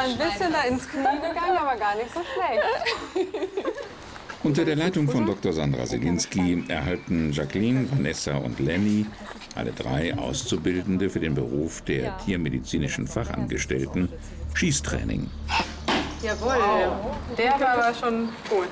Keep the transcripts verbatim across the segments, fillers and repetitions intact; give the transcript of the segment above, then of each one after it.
zwar ein bisschen da ins Knie gegangen, aber gar nicht so schlecht. Unter der Leitung von Doktor Sandra Selinski erhalten Jacqueline, Vanessa und Lenny, alle drei Auszubildende für den Beruf der tiermedizinischen Fachangestellten, Schießtraining. Jawohl, der war aber schon gut.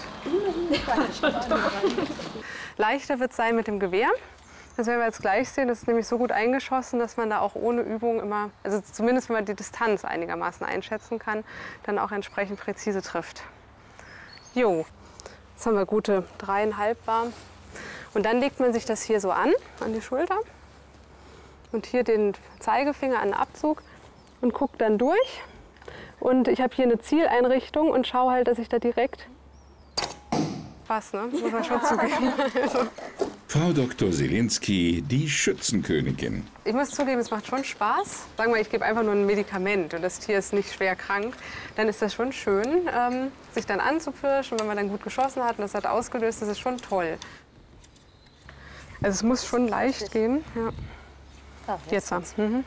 Leichter wird es sein mit dem Gewehr. Das werden wir jetzt gleich sehen. Das ist nämlich so gut eingeschossen, dass man da auch ohne Übung immer, also zumindest wenn man die Distanz einigermaßen einschätzen kann, dann auch entsprechend präzise trifft. Jo, jetzt haben wir gute dreieinhalb warm. Und dann legt man sich das hier so an, an die Schulter. Und hier den Zeigefinger an den Abzug und guckt dann durch. Und ich habe hier eine Zieleinrichtung und schaue halt, dass ich da direkt was, ne? Muss man schon zugeben. Also. Frau Doktor Selinski, die Schützenkönigin. Ich muss zugeben, es macht schon Spaß. Sagen wir, ich gebe einfach nur ein Medikament und das Tier ist nicht schwer krank. Dann ist das schon schön, ähm, sich dann anzupirschen. Wenn man dann gut geschossen hat und das hat ausgelöst, das ist schon toll. Also es muss schon leicht gehen. Ja. Jetzt. Mhm.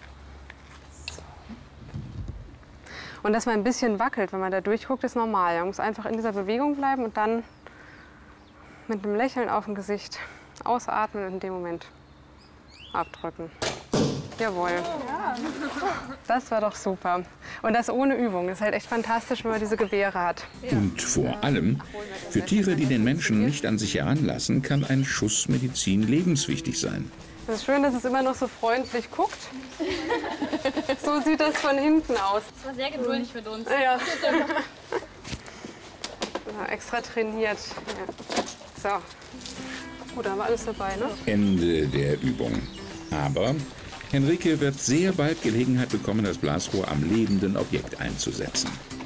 Und dass man ein bisschen wackelt, wenn man da durchguckt, ist normal. Man muss einfach in dieser Bewegung bleiben und dann mit einem Lächeln auf dem Gesicht ausatmen und in dem Moment abdrücken. Jawohl. Das war doch super. Und das ohne Übung. Das ist halt echt fantastisch, wenn man diese Gewehre hat. Und vor allem, für Tiere, die den Menschen nicht an sich heranlassen, kann ein Schuss Medizin lebenswichtig sein. Es ist schön, dass es immer noch so freundlich guckt. So sieht das von hinten aus. Das war sehr geduldig mit uns. Ja. Ja, extra trainiert. Ja. So. Gut, da haben wir alles dabei, ne? Ende der Übung. Aber Henrike wird sehr bald Gelegenheit bekommen, das Blasrohr am lebenden Objekt einzusetzen.